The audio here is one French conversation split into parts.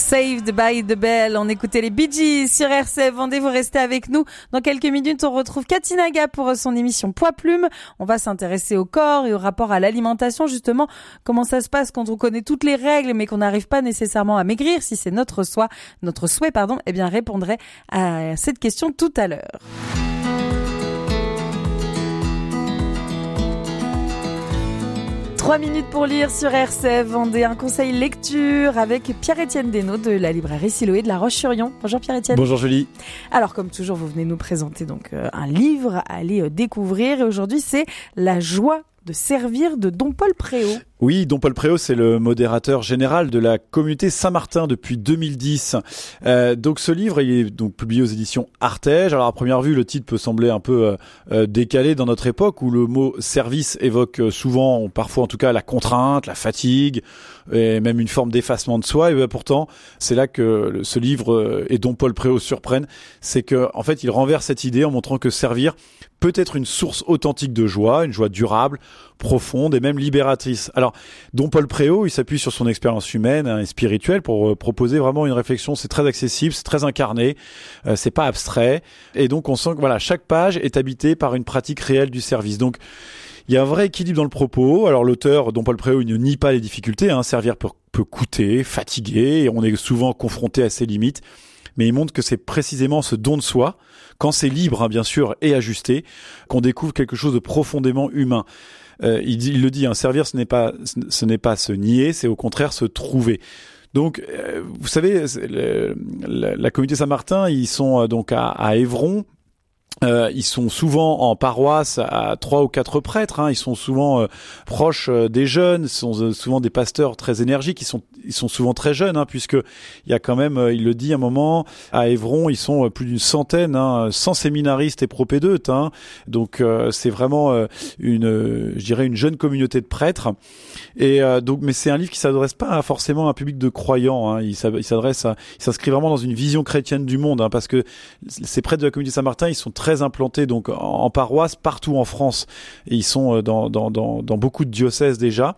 Saved by the Bell, on écoutait les Bee Gees sur RCF Vendée, vous restez avec nous. Dans quelques minutes, on retrouve Cathy Naga pour son émission Poids Plume. On va s'intéresser au corps et au rapport à l'alimentation, justement. Comment ça se passe quand on connaît toutes les règles, mais qu'on n'arrive pas nécessairement à maigrir, si c'est notre souhait, eh bien, répondrai à cette question tout à l'heure. 3 minutes pour lire sur RCF Vendée, un conseil lecture avec Pierre-Étienne Desnaux de la librairie Siloé de La Roche-sur-Yon. Bonjour Pierre-Étienne. Bonjour Julie. Alors comme toujours, vous venez nous présenter donc un livre à aller découvrir et aujourd'hui c'est La joie de servir de Don Paul Préau. Oui, Don Paul Préau, c'est le modérateur général de la communauté Saint-Martin depuis 2010. Donc ce livre, il est donc publié aux éditions Artege. Alors à première vue, le titre peut sembler un peu décalé dans notre époque où le mot service évoque souvent, parfois en tout cas, la contrainte, la fatigue et même une forme d'effacement de soi. Et pourtant, c'est là que ce livre et Don Paul Préau surprennent, c'est que en fait, il renverse cette idée en montrant que servir peut être une source authentique de joie, une joie durable, profonde et même libératrice. Alors, Don Paul Préau, il s'appuie sur son expérience humaine et spirituelle pour proposer vraiment une réflexion. C'est très accessible, c'est très incarné, c'est pas abstrait. Et donc, on sent que voilà, chaque page est habitée par une pratique réelle du service. Donc, il y a un vrai équilibre dans le propos. Alors, l'auteur, Don Paul Préau, il ne nie pas les difficultés. Servir peut coûter, fatiguer, et on est souvent confronté à ses limites. Mais il montre que c'est précisément ce don de soi, quand c'est libre, bien sûr, et ajusté, qu'on découvre quelque chose de profondément humain. Il le dit, servir, ce n'est pas se nier, c'est au contraire se trouver. Donc, vous savez, la communauté Saint-Martin, ils sont donc à Évron. Ils sont souvent en paroisse à 3 ou 4 prêtres. Ils sont souvent proches des jeunes. Ce sont souvent des pasteurs très énergiques. Ils sont souvent très jeunes, puisque il y a quand même, il le dit un moment, à Évron, ils sont plus d'une centaine, 100 séminaristes et propédeutes. Donc c'est vraiment une jeune communauté de prêtres. Et donc, mais c'est un livre qui s'adresse pas forcément à un public de croyants. Il s'inscrit vraiment dans une vision chrétienne du monde, parce que ces prêtres de la communauté Saint-Martin, ils sont très implantés donc en paroisse partout en France. Et ils sont dans beaucoup de diocèses déjà.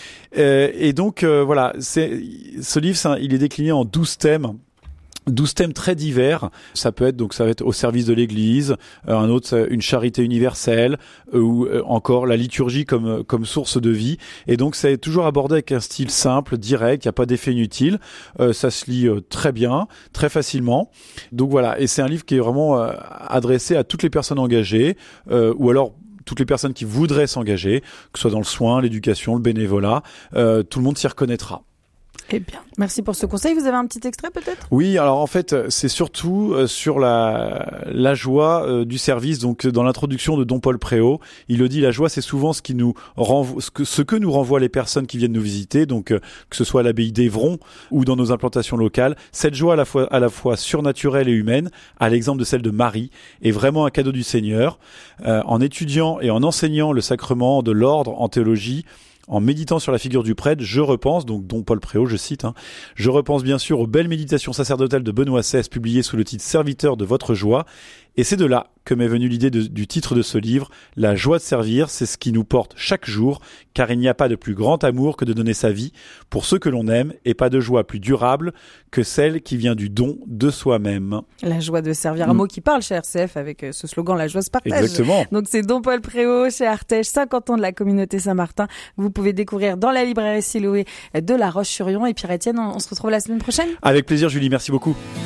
Et donc voilà, ce livre, il est décliné en 12 thèmes. 12 thèmes très divers. Ça va être au service de l'Église, un autre, une charité universelle, ou encore la liturgie comme source de vie. Et donc, ça est toujours abordé avec un style simple, direct, il n'y a pas d'effet inutile. Ça se lit très bien, très facilement. Donc voilà, et c'est un livre qui est vraiment adressé à toutes les personnes engagées, ou alors toutes les personnes qui voudraient s'engager, que ce soit dans le soin, l'éducation, le bénévolat. Tout le monde s'y reconnaîtra. Eh bien, merci pour ce conseil. Vous avez un petit extrait peut-être ? Oui, alors en fait, c'est surtout sur la joie du service. Donc dans l'introduction de Don Paul Préau, il le dit, la joie, c'est souvent ce que nous renvoient les personnes qui viennent nous visiter, donc que ce soit à l'abbaye d'Évron ou dans nos implantations locales. Cette joie à la fois surnaturelle et humaine, à l'exemple de celle de Marie, est vraiment un cadeau du Seigneur. En étudiant et en enseignant le sacrement de l'ordre en théologie, en méditant sur la figure du prêtre, je repense, donc Don Paul Préau, je cite, je repense bien sûr aux belles méditations sacerdotales de Benoît XVI, publiées sous le titre « Serviteur de votre joie ». Et c'est de là que m'est venue l'idée du titre de ce livre. La joie de servir, c'est ce qui nous porte chaque jour, car il n'y a pas de plus grand amour que de donner sa vie pour ceux que l'on aime, et pas de joie plus durable que celle qui vient du don de soi-même. La joie de servir, un mot qui parle chez RCF avec ce slogan « La joie se partage ». Exactement. Donc c'est Don Paul Préau chez Artege, 50 ans de la communauté Saint-Martin. Vous pouvez découvrir dans la librairie Siloé de La Roche-sur-Yon. Et Pierre-Étienne, on se retrouve la semaine prochaine. Avec plaisir Julie, merci beaucoup.